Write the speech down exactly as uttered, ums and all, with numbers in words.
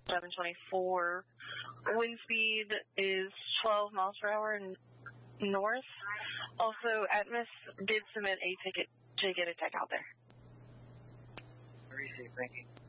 seven twenty-four. Wind speed is twelve miles per hour and north. Also, Atmos did submit a ticket to get a tech out there. Very safe, thank you.